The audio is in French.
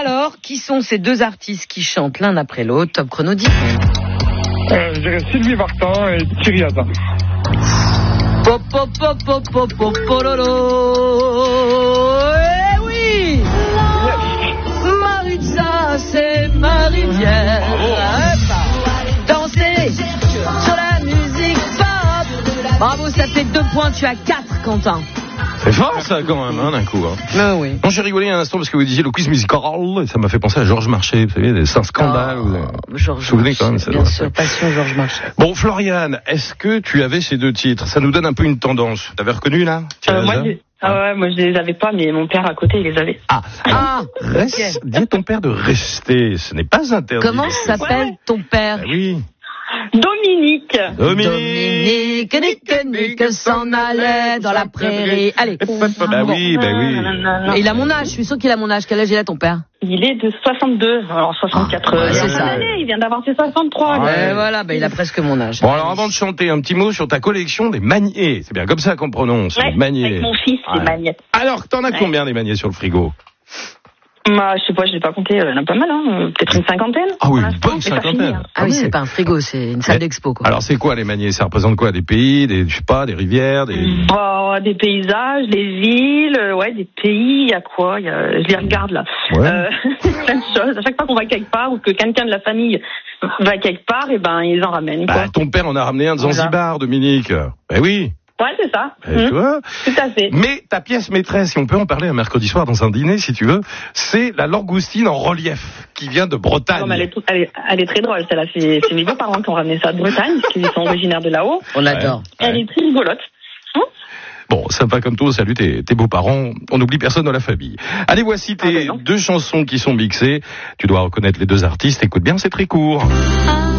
Alors, qui sont ces deux artistes qui chantent l'un après l'autre? Top chrono 10. Je dirais Sylvie Vartan et Thierry Hazard. Pop, pop, pop, pop, pop, pop, pololo. Eh oui! Maritza, c'est Marie-Pierre. Danser sur la musique pop. Bravo, ça fait 2 points, tu as 4, Quentin. C'est fort ça quand même, hein, d'un coup. Hein. Oui. Bon, j'ai rigolé un instant parce que vous disiez le quiz musical, et ça m'a fait penser à Georges Marchais, vous savez, c'est un scandale. Georges vous vous souvenez quand même ça? Bien sûr, passion Georges Marchais. Bon, Floriane, est-ce que tu avais ces 2 titres? Ça nous donne un peu une tendance. T'avais reconnu là? Moi je les avais pas, mais mon père à côté, il les avait. Reste, dis ton père de rester, ce n'est pas interdit. Comment s'appelle ton père? Oui. Dominique, Nick s'en allait dans la prairie. Allez. Bah oui. Et il a mon âge, je suis sûr qu'il a mon âge. Quel âge il a ton père? Il est de 62, alors 64. C'est ça. Il vient d'avoir ses 63. Voilà, il a presque mon âge. Bon, alors avant de chanter, un petit mot sur ta collection des maniers. C'est bien comme ça qu'on prononce, les maniers. Avec mon fils, les maniers. Alors, t'en as combien des maniers sur le frigo? Je sais pas, je l'ai pas compté, il y en a pas mal, hein. Peut-être une 50aine. Ah oui, une l'instant, bonne mais pas fini, 50aine. hein. Ah oui, c'est pas un frigo, c'est une salle d'expo, quoi. Alors, c'est quoi les maniers? Ça représente quoi? Des pays, des rivières, des Paysages, des villes, des pays, il y a quoi? Je les regarde là. Ouais. Plein de choses. À chaque fois qu'on va quelque part ou que quelqu'un de la famille va quelque part, ils en ramènent, quoi. Ton père en a ramené un de Zanzibar, Dominique. Ben oui. Ouais, c'est ça. Tu vois. Tout à fait. Mais ta pièce maîtresse, si on peut en parler un mercredi soir dans un dîner, si tu veux, c'est la langoustine en relief qui vient de Bretagne. Non, mais elle est très drôle, celle-là. C'est mes beaux-parents qui ont ramené ça de Bretagne, parce qu'ils sont originaires de là-haut. On adore. Elle est très rigolote. Bon, sympa comme toi, salut tes beaux-parents. On n'oublie personne dans la famille. Allez, voici tes 2 chansons qui sont mixées. Tu dois reconnaître les 2 artistes. Écoute bien, c'est très court.